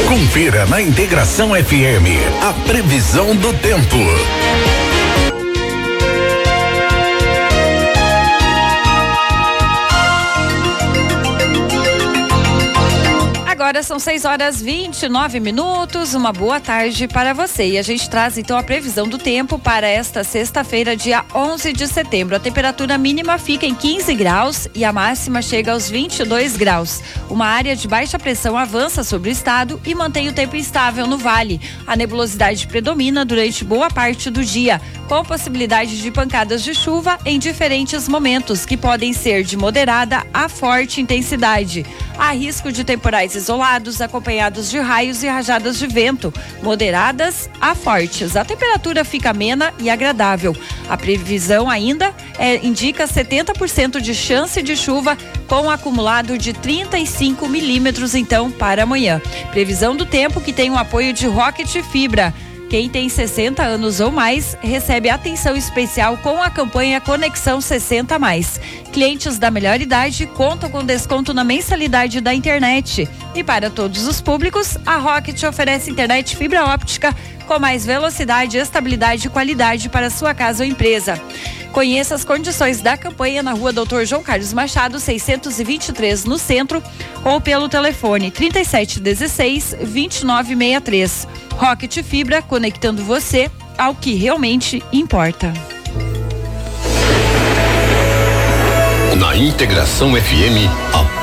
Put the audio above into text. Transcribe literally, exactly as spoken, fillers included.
Confira na Integração F M a previsão do tempo. Agora são seis horas e vinte e nove minutos, uma boa tarde para você. E a gente traz então a previsão do tempo para esta sexta-feira, dia onze de setembro. A temperatura mínima fica em quinze graus e a máxima chega aos vinte e dois graus. Uma área de baixa pressão avança sobre o estado e mantém o tempo instável no vale. A nebulosidade predomina durante boa parte do dia, com possibilidade de pancadas de chuva em diferentes momentos, que podem ser de moderada a forte intensidade. Há risco de temporais isolados, acompanhados de raios e rajadas de vento, moderadas a fortes. A temperatura fica amena e agradável. A previsão ainda é, indica setenta por cento de chance de chuva, com um acumulado de trinta e cinco milímetros, então, para amanhã. Previsão do tempo que tem o apoio de Rocket Fibra. Quem tem sessenta anos ou mais recebe atenção especial com a campanha Conexão sessenta mais. Clientes da melhor idade contam com desconto na mensalidade da internet. E para todos os públicos, a Rocket oferece internet fibra óptica com mais velocidade, estabilidade e qualidade para sua casa ou empresa. Conheça as condições da campanha na rua doutor João Carlos Machado, seiscentos e vinte e três, no centro, ou pelo telefone trinta e sete dezesseis, vinte e nove sessenta e três. Rocket Fibra, conectando você ao que realmente importa. Na Integração F M, a